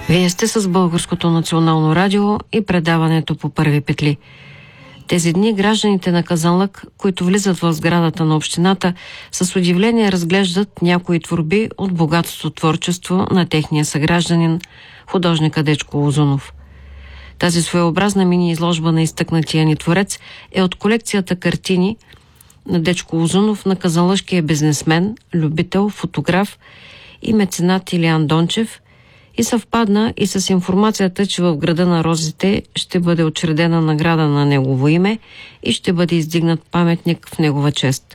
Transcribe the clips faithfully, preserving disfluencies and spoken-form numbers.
Вие сте с Българското национално радио и предаването по първи петли. Тези дни гражданите на Казанлък, които влизат в сградата на общината, с удивление разглеждат някои творби от богатото творчество на техния съгражданин, художника Дечко Узунов. Тази своеобразна мини-изложба на изтъкнатия ни творец е от колекцията картини на Дечко Узунов на казанлъшкия бизнесмен, любител, фотограф и меценат Илиян Дончев и съвпадна и с информацията, че в града на розите ще бъде учредена награда на негово име и ще бъде издигнат паметник в негова чест.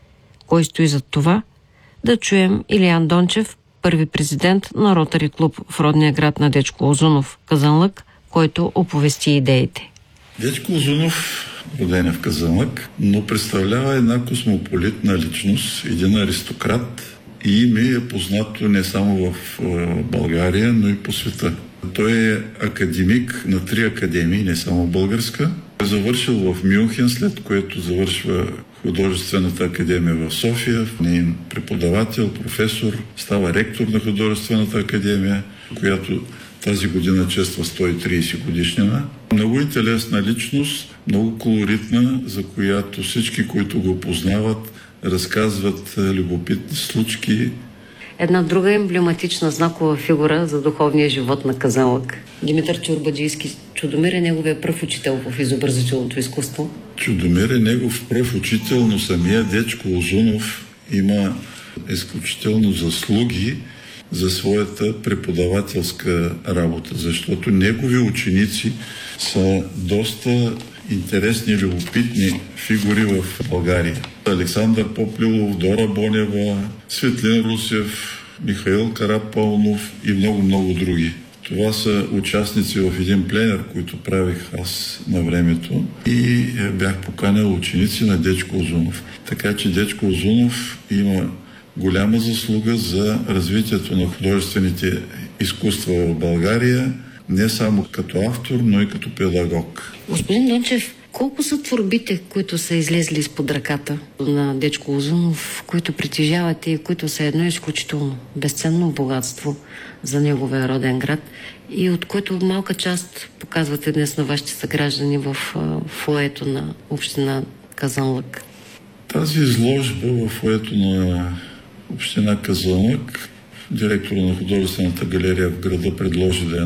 Кой стои зад това? Да чуем Илиян Дончев, първи президент на Ротари клуб в родния град на Дечко Узунов, Казанлък, който оповести идеите. Дечко Узунов, роден в Казанлък, но представлява една космополитна личност, един аристократ, и име е познато не само в България, но и по света. Той е академик на три академии, не само българска. Е завършил в Мюнхен, след което завършва Художествената академия в София. Нейн преподавател, професор, става ректор на Художествената академия, която тази година чества сто и трийсет годишнина. Много интересна личност, много колоритна, за която всички, които го познават, разказват любопитни случки. Една друга емблематична знакова фигура за духовния живот на Казанлък. Димитър Чорбаджийски. Чудомир е неговия пръв учител в изобразителното изкуство. Чудомир е негов пръв учител, но самия Дечко Узунов има изключително заслуги за своята преподавателска работа, защото негови ученици са доста интересни и любопитни фигури в България. Александър Поплилов, Дора Бонева, Светлин Русев, Михаил Карапълнов и много-много други. Това са участници в един пленер, който правих аз на времето, и бях поканил ученици на Дечко Узунов. Така че Дечко Узунов има голяма заслуга за развитието на художествените изкуства в България, не само като автор, но и като педагог. Господин Дончев, колко са творбите, които са излезли изпод ръката на Дечко Узунов, които притежавате и които са едно изключително безценно богатство за неговия роден град и от което малка част показвате днес на вашите съграждани в фоето на община Казанлък? Тази изложба в фоето на община Казанлък, директора на художествената галерия в града предложи да я